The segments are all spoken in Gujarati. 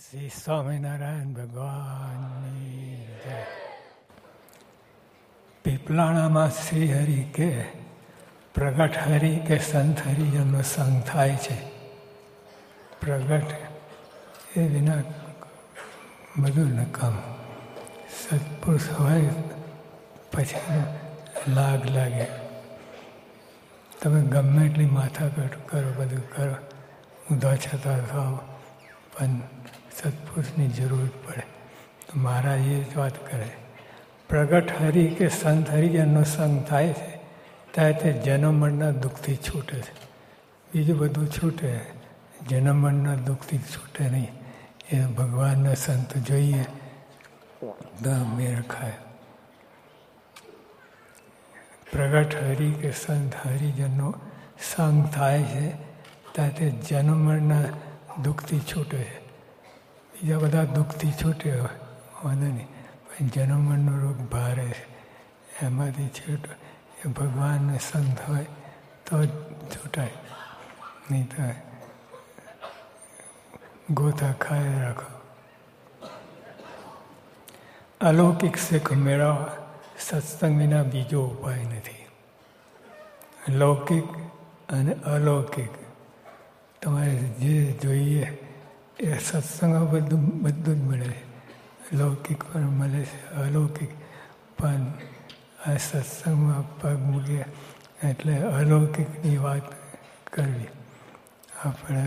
શ્રી સ્વામિનારાયણ ભગવાનની જય. પીપલાણામાં શ્રી હરિ કે પ્રગટ હરિ કે સંત હરિજનનો સંગ થાય છે. પ્રગટ એ વિના બધું નકામ. સત્પુરુષ હોય પછી લાગ લાગે. તમે ગમે એટલી માથાકૂટ કરો, બધું કરો, ઊંધા છતાં થાવ, પણ સત્પુરુષની જરૂર પડે. તો મહારાજ એ જ વાત કરે, પ્રગટ હરિ કે સંત હરિજનનો સંગ થાય છે ત્યારે તે જન્મમરણના દુઃખથી છૂટે છે. બીજું બધું છૂટે, જન્મમરણના દુઃખથી છૂટે નહીં. એ ભગવાનના સંત જોઈએ તો મેળ ખાય. પ્રગટ હરિ કે સંત હરિજનનો સંગ થાય છે ત્યારે તે જન્મમરણના દુઃખથી છૂટે છે. બીજા બધા દુઃખથી છૂટે વાંધો નહીં, પણ જન્મમરણનો રોગ ભારે છે, એમાંથી છૂટો. એ ભગવાનને સંત હોય તો જ છૂટાય, નહીં તો ગોથા ખાય રાખો. અલૌકિક સુખ મેળવવા સત્સંગ વિના બીજો ઉપાય નથી. લૌકિક અને અલૌકિક તમારે જે જોઈએ એ સત્સંગમાં બધું જ મળે છે. લૌકિક પણ મળે છે, અલૌકિક પણ. આ સત્સંગમાં પગ મૂકીએ એટલે અલૌકિકની વાત કરવી. આપણે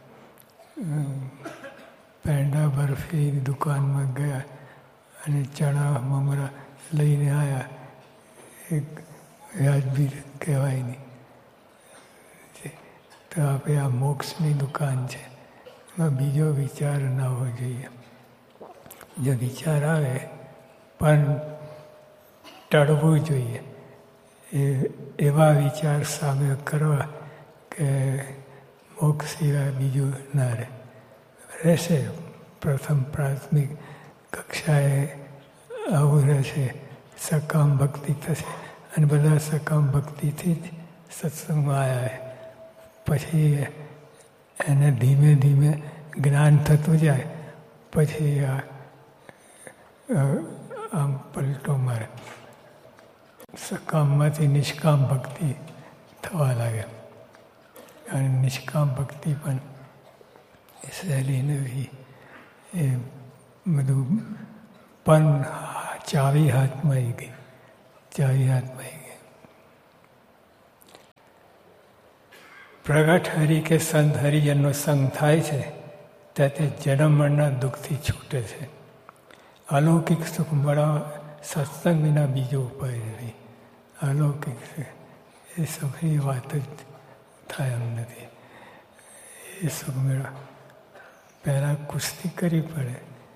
પેંડા બરફી દુકાનમાં ગયા અને ચણા મમરા લઈને આવ્યા, એક વ્યાજબી કહેવાય નહીં. તો આપણે આ મોક્ષની દુકાન છે, એમાં બીજો વિચાર ના હોવો જોઈએ. જો વિચાર આવે પણ ટળવું જોઈએ. એવા વિચાર સામે કરવા કે મોક્ષ સિવાય બીજું ના રહેશે. પ્રથમ પ્રાથમિક કક્ષાએ આવું રહેશે, સકામ ભક્તિ થશે, અને બધા સકામ ભક્તિથી જ સત્સંગમાં આવ્યા. પછી એને ધીમે ધીમે જ્ઞાન થતું જાય, પછી આમ પલટો મારે, સકામમાંથી નિષ્કામ ભક્તિ થવા લાગે. અને નિષ્કામ ભક્તિ પણ સહેલી નથી. એ બધું પણ ચાવી હાથમાં આવી ગઈ, ચાવી હાથમાં આવી ગઈ. પ્રગટ હરિ કે સંત હરિજનનો સંગ થાય છે ત્યારે તે જન્મમરણના દુઃખથી છૂટે છે. અલૌકિક સુખ મળવા સત્સંગ વિના બીજો ઉપાય નથી. અલૌકિક એ સુખની વાત જ થાય એમ નથી. એ સુખ મેળવા પહેલાં કુસ્તી કરવી પડે.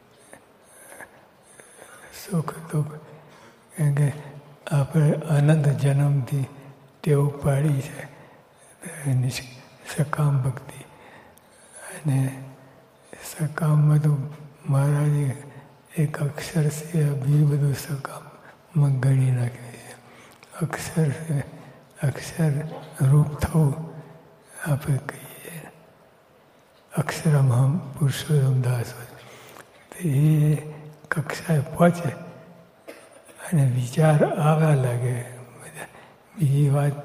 સુખ દુઃખ, કેમ કે આપણે અનંત જન્મથી ટેવ પાડી છે સકામ ભક્તિ. અને સકામમાં તો મહારાજે એક અક્ષર છે, બીજું બધું સકામમાં ગણી નાખે છે. અક્ષર છે, અક્ષર રૂપ થવું આપણે કહીએ. અક્ષરમહમ પુરુષોત્તમ દાસ. એ કક્ષાએ પહોંચે અને વિચાર આવવા લાગે, બધા બીજી વાત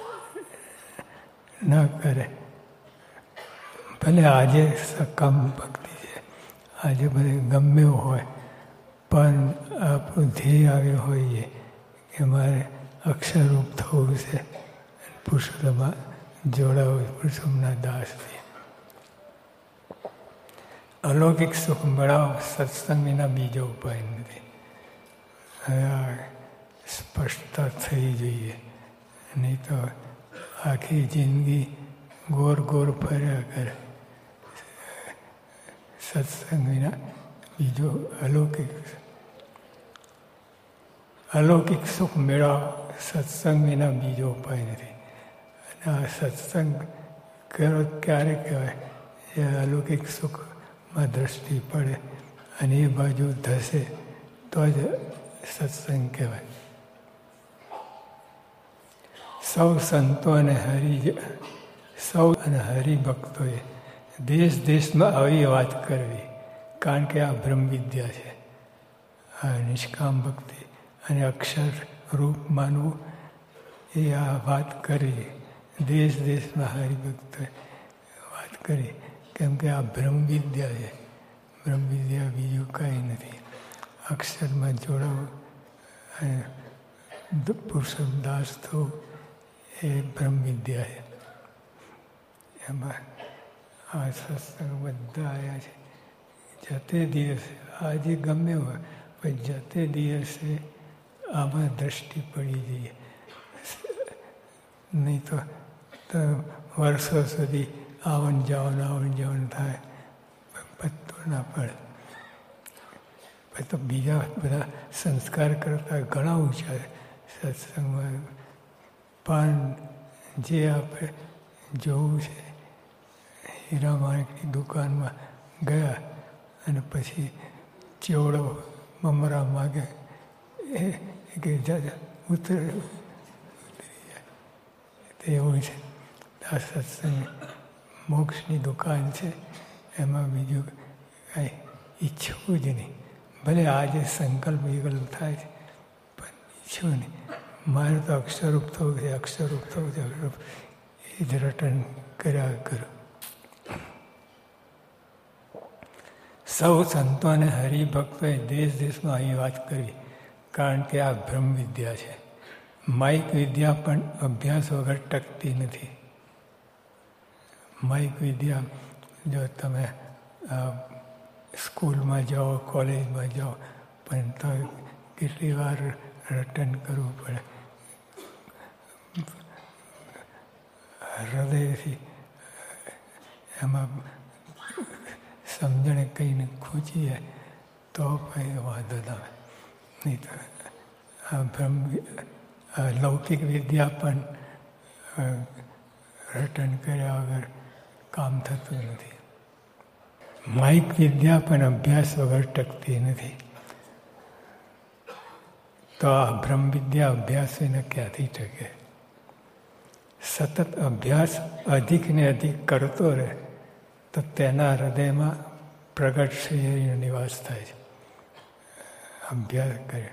ના કરે. ભલે આજે સકામ ભક્તિ છે, આજે બધે ગમે હોય, પણ આપણું ધ્યેય આવ્યો હોઈએ કે મારે અક્ષરરૂપ થવું છે, પુરુષોત્તમમાં જોડાવું, પુરુષોત્તમના દાસથી. અલૌકિક સુખ મળવા સત્સંગ વિના બીજો ઉપાય નથી. હવે આ સ્પષ્ટતા થઈ જોઈએ, નહીં તો આખી જિંદગી ગોર ગોર ફર્યા કરે. સત્સંગ વિના બીજો અલૌકિક સુખ મેળવવા સત્સંગ વિના બીજો ઉપાય નથી. અને આ સત્સંગ કરો ક્યારે કહેવાય? એ અલૌકિક સુખમાં દ્રષ્ટિ પડે અને એ બાજુ ધસે તો જ સત્સંગ કહેવાય. સૌ સંતો અને હરિભક્તોએ દેશ દેશમાં આવી વાત કરવી કારણ કે આ બ્રહ્મ વિદ્યા છે. આ નિષ્કામ ભક્તિ અને અક્ષર રૂપ માનવું એ આ વાત કરી. દેશ દેશમાં હરિભક્ત વાત કરી, કેમ કે આ બ્રહ્મ વિદ્યા છે. બ્રહ્મ વિદ્યા બીજું કંઈ નથી. અક્ષરમાં જોડાવું અને પુરુષોત્તમ દાસ થવું એ બ્રહ્મ વિદ્યા છે. એમાં આ સત્સંગ બધા આવ્યા છે. જતે દિવસે આજે ગમે હોય પણ જતે દિવસે આમાં દ્રષ્ટિ પડી જઈએ. નહીં તો વર્ષો સુધી આવન જાવન થાય, પત્તો ના પડે. પછી તો બીજા બધા સંસ્કાર કરતા ઘણા ઊંચા સત્સંગમાં. પણ જે આપણે જોવું છે, હીરા માણેકની દુકાનમાં ગયા અને પછી ચેવડો મમરા માગે એ કે ઉતરી જાય. એવું છે આ સત્સંગ. મોક્ષની દુકાન છે, એમાં બીજું કાંઈ ઈચ્છવું જ નહીં. ભલે આજે સંકલ્પ વિકલ્પ થાય છે, પણ ઈચ્છવું નહીં. મારે તો અક્ષરરૂપ થવું છે, અક્ષરરૂપ થવું છે, અક્ષરરૂપ એ જ રટન કર્યા કરું. સૌ સંતો અને હરિભક્તોએ દેશ દેશમાં અહીં વાત કરી, કારણ કે આ બ્રહ્મ વિદ્યા છે. માઇક વિદ્યા પણ અભ્યાસ વગર ટકતી નથી. માઇક વિદ્યા જો તમે સ્કૂલમાં જાઓ, કોલેજમાં જાઓ, પણ તો કેટલી વાર રટન કરવું પડે. હૃદયથી એમાં સમજણે કહીને ખૂંચીએ તો કંઈ વાંધો ના આવે. નહીં તો આ લૌકિક વિદ્યા પણ રટન કર્યા વગર કામ થતું નથી. માઇક વિદ્યા પણ અભ્યાસ વગર ટકતી નથી. તો આ બ્રહ્મ વિદ્યા અભ્યાસ વિના ક્યાંથી ટકે? સતત અભ્યાસ અધિક ને અધિક કરતો રહે તો તેના હૃદયમાં પ્રગટ શ્રીહરિનો નિવાસ થાય છે. અભ્યાસ કરે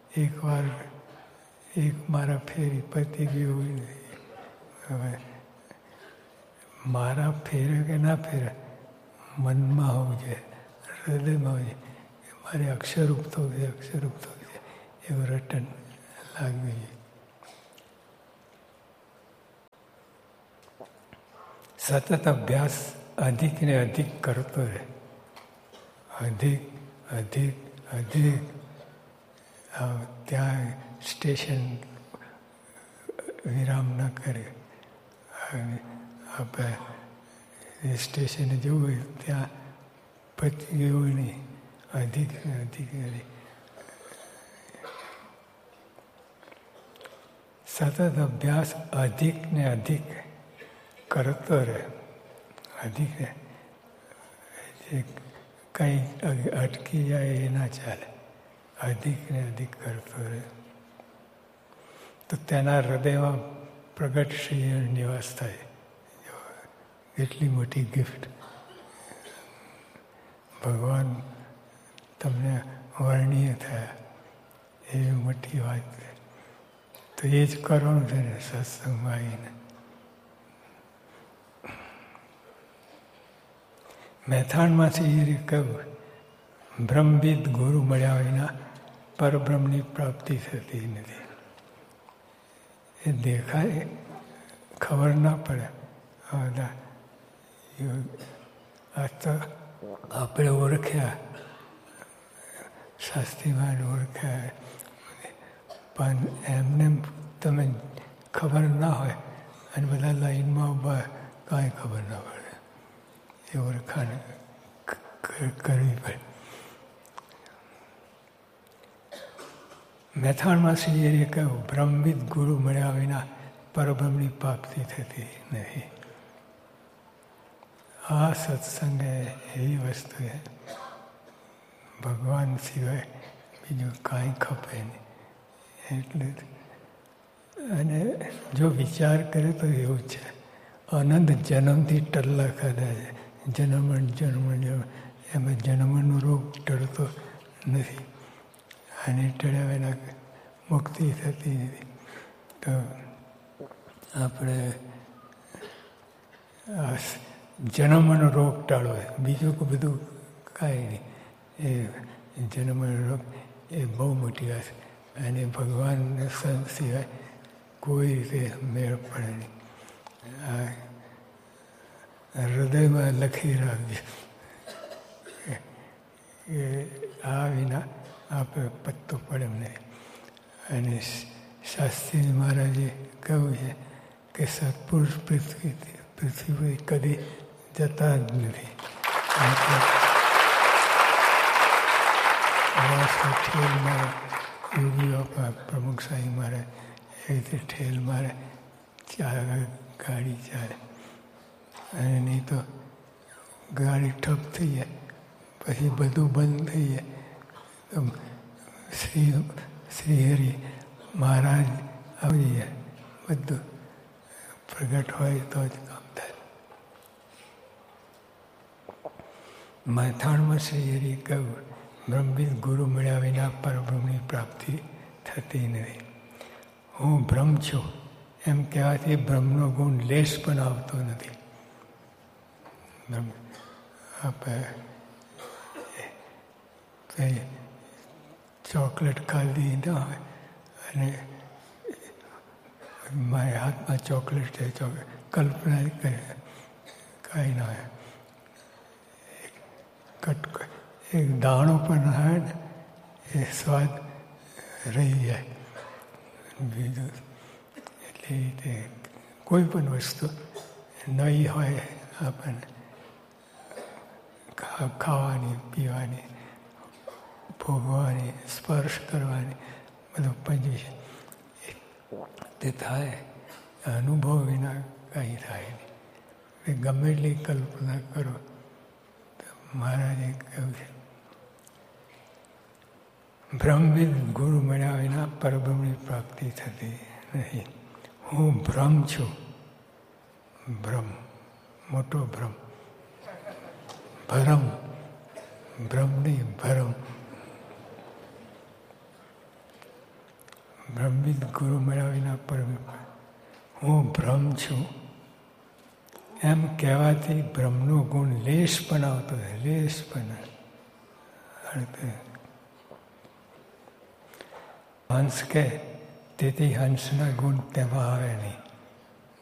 એક મારા ફેરી પતી ગયું. હવે મારા ફેરે કે ના ફેરે મનમાં હોવું જોઈએ, હૃદયમાં હોવું જોઈએ. મારે અક્ષરરૂપ થવું છે, અક્ષરરૂપ થવું છે, એવું રટન લાગવું જોઈએ. સતત અભ્યાસ અધિક ને અધિક કરતો રહે. અધિક અધિક અધિક. ત્યાં સ્ટેશન વિરામ ન કરે. આપણે સ્ટેશને જવું હોય ત્યાં પતી ગયું નહીં. અધિક અધિક અધિક. સતત અભ્યાસ અધિક ને અધિક કરતો રહે. અધિક ને કંઈ અટકી જાય એ ના ચાલે. અધિક ને અધિક કરતો રહે તો તેના હૃદયમાં પ્રગટ શ્રી નિવાસ થાય. એટલી મોટી ગિફ્ટ ભગવાન તમને વર્ણનીય થયા, એવી મોટી વાત છે. તો એ જ કરવાનું છે ને સત્સંગમાં આવીને. મહેથાણમાંથી એ કહ્યું, બ્રહ્મવિદ ગુરુ મળ્યા વિના પરબ્રહ્મની પ્રાપ્તિ થતી નથી. એ દેખાય, ખબર ના પડે. આ તો આપણે ઓળખ્યા, શાસ્ત્રીમાં ઓળખ્યા, પણ એમને તમે ખબર ના હોય અને બધા લાઈનમાં ઊભા, કાંઈ ખબર ના પડે. એ ઓળખાણ કરવી પડે. મહેથાણમાં શ્રીએ કહ્યું, બ્રહ્મવિદ ગુરુ મળ્યા વિના પરબ્રહ્મની પ્રાપ્તિ થતી નથી. આ સત્સંગ એવી વસ્તુ છે, ભગવાન સિવાય બીજું કાંઈ ખપે નહીં. એટલે અને જો વિચાર કરે તો એવું છે, અનંત જન્મથી ટલ્લા ખાધા છે. જન્મ જન્મ એમાં જન્મનો રોગ ટળતો નથી અને ટળ્યા વિના મુક્તિ થતી નથી. તો આપણે જન્મનો રોગ ટાળવો, બીજું બધું કાંઈ નહીં. એ જન્મનો રોગ એ બહુ મોટી વાત, અને ભગવાનના સંત સિવાય કોઈ રીતે મેળ પડે નહીં. આ હૃદયમાં લખી રાખજો કે આ વિના આપણે પત્તો પડે નહીં. અને શાસ્ત્રી મહારાજે કહ્યું છે કે સત્પુરુષ પૃથ્વી પર કદી જતા જ નથી. ઠેલ મારે યોગીઓ પ્રમુખ સાંઈ મારે એ રીતે ઠેલ મારે ગાડી ચાલે. અને નહીં તો ગાડી ઠપ થઈ જાય, પછી બધું બંધ થઈ જાય. તો શ્રીહરિ મહારાજ આવી જાય, બધું પ્રગટ હોય તો જ કામ થાય. માથાણમાં શ્રીહરિ કહ્યું, બ્રહ્મવિદ ગુરુ મળ્યા વિના પરબ્રહ્મની પ્રાપ્તિ થતી નથી. હું બ્રહ્મ છું એમ કહેવાથી બ્રહ્મનો ગુણ લેશ પણ આવતો નથી. આપણે ચોકલેટ ખાધી ન હોય અને મારા હાથમાં ચોકલેટ છે, કલ્પના કરે કાંઈ ના હોય. એક દાણો પણ હોય ને એ સ્વાદ રહી જાય. બીજું એટલે તે કોઈ પણ વસ્તુ નવી હોય આપણને ખાવાની, પીવાની, ભોગવાની, સ્પર્શ કરવાની, બધું પંજી તે થાય. અનુભવ વિના કંઈ થાય નહીં. ગમે એટલી કલ્પના કરો તો મહારાજે કહ્યું છે, બ્રહ્મવિદ ગુરુ મળ્યા વિના પરબ્રહ્મની પ્રાપ્તિ થતી નથી. હું બ્રહ્મ છું. બ્રહ્મ, મોટો બ્રહ્મ. ભરમ, બ્રહ્મ નહીં ભરમ. બ્રહ્મવિદ ગુરુ મળ્યા વિના પરમ. હું બ્રહ્મ છું એમ કહેવાથી બ્રહ્મનો ગુણ લેશ પણ આવતો હોય, લેશ પણ. હંસ કે તેથી હંસના ગુણ તેમાં આવે નહીં.